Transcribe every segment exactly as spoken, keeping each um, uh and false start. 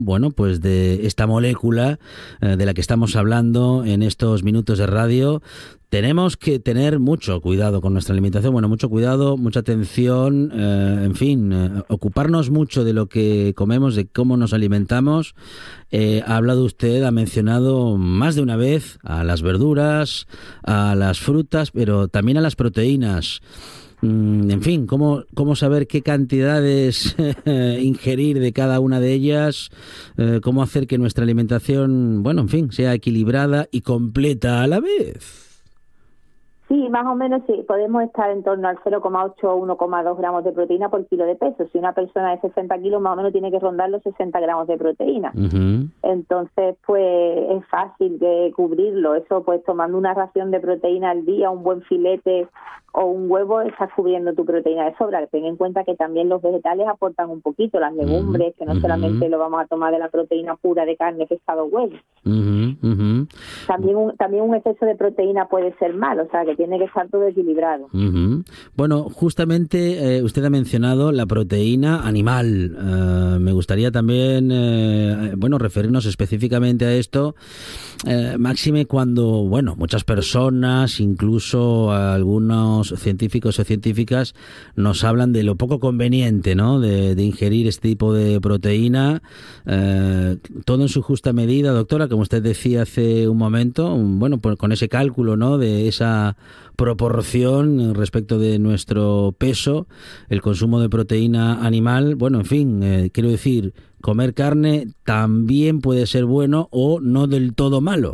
Bueno, pues de esta molécula eh, de la que estamos hablando en estos minutos de radio. Tenemos que tener mucho cuidado con nuestra alimentación, bueno, mucho cuidado, mucha atención, eh, en fin, eh, ocuparnos mucho de lo que comemos, de cómo nos alimentamos. Eh, ha hablado usted, ha mencionado más de una vez a las verduras, a las frutas, pero también a las proteínas. En fin, ¿cómo, cómo saber qué cantidades ingerir de cada una de ellas? Eh, ¿Cómo hacer que nuestra alimentación, bueno, en fin, sea equilibrada y completa a la vez? Sí, más o menos sí, podemos estar en torno al cero coma ocho o uno coma dos gramos de proteína por kilo de peso. Si una persona de sesenta kilos, más o menos tiene que rondar los sesenta gramos de proteína. Uh-huh. Entonces, pues es fácil de cubrirlo. Eso, pues tomando una ración de proteína al día, un buen filete o un huevo, estás cubriendo tu proteína de sobra. Ten en cuenta que también los vegetales aportan un poquito, las legumbres, que no uh-huh. solamente lo vamos a tomar de la proteína pura de carne, pescado, huevo. Uh-huh. Uh-huh. También, un, también un exceso de proteína puede ser malo, o sea, que tiene que estar todo equilibrado. Uh-huh. Bueno, justamente eh, usted ha mencionado la proteína animal. Uh, me gustaría también, eh, bueno, referirnos específicamente a esto, eh, máxime cuando, bueno, muchas personas, incluso algunos científicos o científicas, nos hablan de lo poco conveniente, ¿no?, de, de ingerir este tipo de proteína, eh, todo en su justa medida, doctora, como usted decía hace un momento, un, bueno, pues con ese cálculo, ¿no?, de esa proporción respecto de nuestro peso, el consumo de proteína animal. Bueno, en fin, eh, quiero decir, comer carne también puede ser bueno o no del todo malo.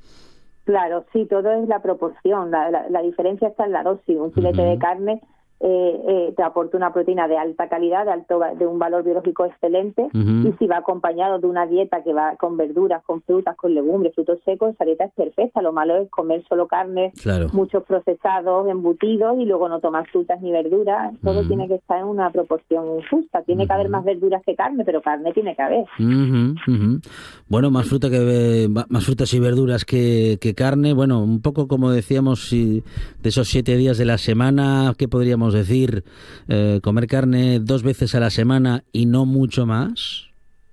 Claro, sí, todo es la proporción, la, la, la diferencia está en la dosis. Un filete uh-huh. de carne eh, eh, te aporta una proteína de alta calidad, de alto de un valor biológico excelente, uh-huh. y si va acompañado de una dieta que va con verduras, con frutas, con legumbres, frutos secos, esa dieta es perfecta. Lo malo es comer solo carne, claro. muchos procesados, embutidos, y luego no tomar frutas ni verduras. Todo uh-huh. tiene que estar en una proporción justa. Tiene uh-huh. que haber más verduras que carne, pero carne tiene que haber. Uh-huh. Uh-huh. Bueno, más fruta que más frutas y verduras que, que carne. Bueno, un poco como decíamos, si de esos siete días de la semana, ¿qué podríamos decir? Eh, ¿comer carne dos veces a la semana y no mucho más?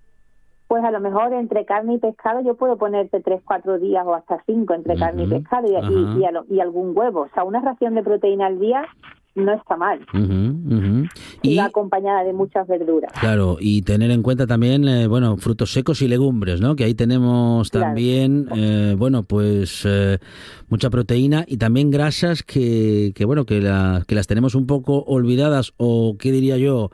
Pues a lo mejor entre carne y pescado yo puedo ponerte tres, cuatro días o hasta cinco entre uh-huh. carne y pescado y, y, y, a lo, y algún huevo. O sea, una ración de proteína al día no está mal. Uh-huh, uh-huh. Y, y va acompañada de muchas verduras. Claro, y tener en cuenta también, eh, bueno, frutos secos y legumbres, ¿no? Que ahí tenemos también, claro. eh, bueno, pues eh, mucha proteína y también grasas que, que bueno, que, la, que las tenemos un poco olvidadas o, ¿qué diría yo?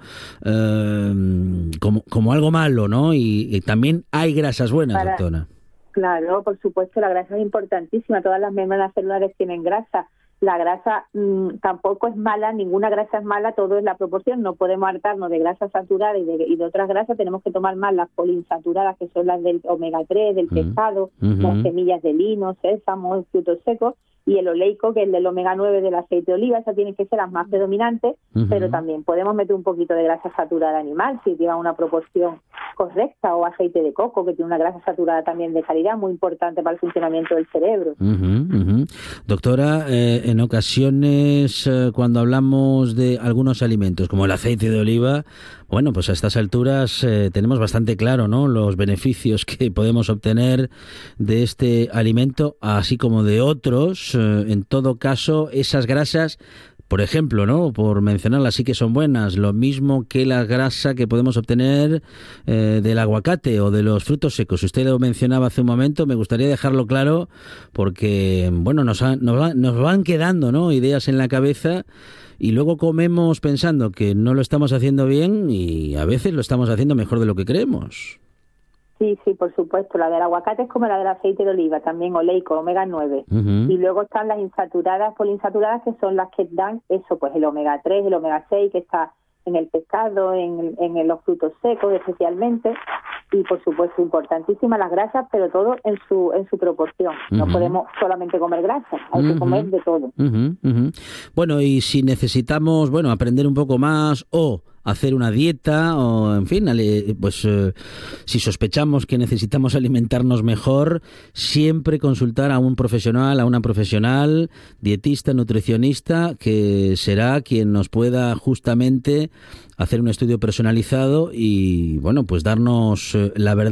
Eh, como, como algo malo, ¿no? Y, y también hay grasas buenas, Para, doctora. Claro, por supuesto, la grasa es importantísima. Todas las membranas celulares tienen grasa. La grasa mmm, tampoco es mala, ninguna grasa es mala, todo es la proporción. No podemos hartarnos de grasa saturada y de, y de otras grasas. Tenemos que tomar más las poliinsaturadas, que son las del omega tres, del uh-huh. pescado, uh-huh. las semillas de lino, sésamo, frutos secos, y el oleico, que es el del omega nueve del aceite de oliva. Esas tienen que ser las más predominantes, uh-huh. pero también podemos meter un poquito de grasa saturada animal si lleva una proporción correcta, o aceite de coco, que tiene una grasa saturada también de calidad, muy importante para el funcionamiento del cerebro. Uh-huh, uh-huh. Doctora, eh, en ocasiones eh, cuando hablamos de algunos alimentos como el aceite de oliva, bueno, pues a estas alturas eh, tenemos bastante claro, ¿no?, los beneficios que podemos obtener de este alimento, así como de otros. Eh, en todo caso, esas grasas, por ejemplo, ¿no?, por mencionarlas, sí que son buenas, lo mismo que la grasa que podemos obtener eh, del aguacate o de los frutos secos. Usted lo mencionaba hace un momento, me gustaría dejarlo claro porque, bueno, nos, ha, nos, va, nos van quedando, ¿no?, ideas en la cabeza y luego comemos pensando que no lo estamos haciendo bien y a veces lo estamos haciendo mejor de lo que creemos. Sí, sí, por supuesto. La del aguacate es como la del aceite de oliva, también oleico, omega nueve. Uh-huh. Y luego están las insaturadas, poliinsaturadas, que son las que dan eso, pues el omega tres, el omega seis, que está en el pescado, en, en los frutos secos especialmente. Y por supuesto, importantísimas las grasas, pero todo en su en su proporción. Uh-huh. No podemos solamente comer grasas, hay uh-huh. que comer de todo. Uh-huh. Uh-huh. Bueno, y si necesitamos, bueno, aprender un poco más o hacer una dieta o, en fin, pues eh, si sospechamos que necesitamos alimentarnos mejor, siempre consultar a un profesional, a una profesional, dietista, nutricionista, que será quien nos pueda justamente hacer un estudio personalizado y, bueno, pues darnos eh, la verdad.